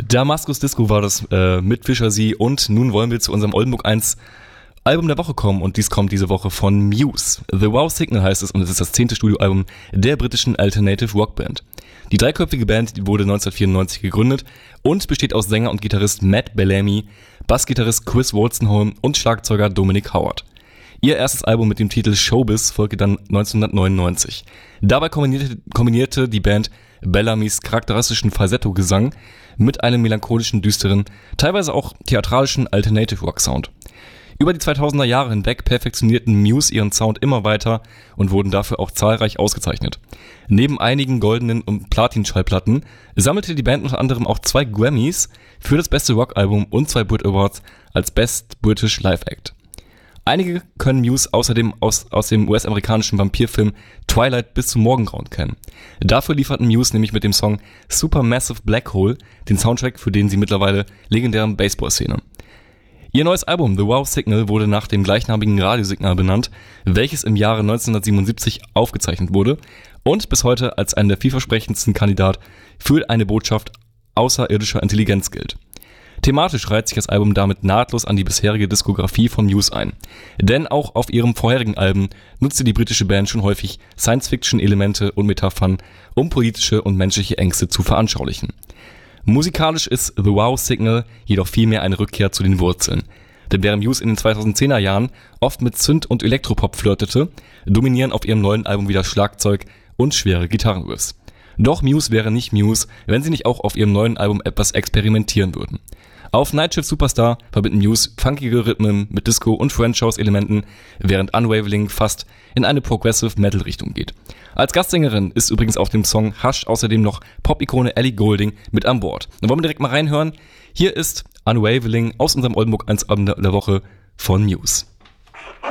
Damaskus Disco war das mit Fischer Sie und nun wollen wir zu unserem Oldenburg 1 Album der Woche kommen und dies kommt diese Woche von Muse. The Wow Signal heißt es und es ist das 10. Studioalbum der britischen Alternative Rock Band. Die dreiköpfige Band wurde 1994 gegründet und besteht aus Sänger und Gitarrist Matt Bellamy, Bassgitarrist Chris Wolstenholme und Schlagzeuger Dominic Howard. Ihr erstes Album mit dem Titel Showbiz folgte dann 1999. Dabei kombinierte die Band Bellamys charakteristischen Falsetto-Gesang mit einem melancholischen, düsteren, teilweise auch theatralischen Alternative-Rock-Sound. Über die 2000er Jahre hinweg perfektionierten Muse ihren Sound immer weiter und wurden dafür auch zahlreich ausgezeichnet. Neben einigen goldenen und Platin-Schallplatten sammelte die Band unter anderem auch 2 Grammys für das beste Rockalbum und 2 Brit Awards als Best British Live Act. Einige können Muse außerdem aus dem US-amerikanischen Vampirfilm Twilight bis zum Morgengrauen kennen. Dafür lieferten Muse nämlich mit dem Song Supermassive Black Hole den Soundtrack für den sie mittlerweile legendären Baseball-Szene. Ihr neues Album The Wow Signal wurde nach dem gleichnamigen Radiosignal benannt, welches im Jahre 1977 aufgezeichnet wurde und bis heute als einer der vielversprechendsten Kandidat für eine Botschaft außerirdischer Intelligenz gilt. Thematisch reiht sich das Album damit nahtlos an die bisherige Diskografie von Muse ein. Denn auch auf ihrem vorherigen Album nutzte die britische Band schon häufig Science-Fiction-Elemente und Metaphern, um politische und menschliche Ängste zu veranschaulichen. Musikalisch ist The Wow Signal jedoch vielmehr eine Rückkehr zu den Wurzeln. Denn während Muse in den 2010er Jahren oft mit Synth- und Elektropop flirtete, dominieren auf ihrem neuen Album wieder Schlagzeug und schwere Gitarrenriffs. Doch Muse wäre nicht Muse, wenn sie nicht auch auf ihrem neuen Album etwas experimentieren würden. Auf Night Shift Superstar verbinden Muse funkige Rhythmen mit Disco- und French House-Elementen, während Unraveling fast in eine Progressive Metal Richtung geht. Als Gastsängerin ist übrigens auf dem Song Hush außerdem noch Pop-Ikone Ellie Goulding mit an Bord. Dann wollen wir direkt mal reinhören. Hier ist Unraveling aus unserem Oldenburg 1 Album der Woche von Muse.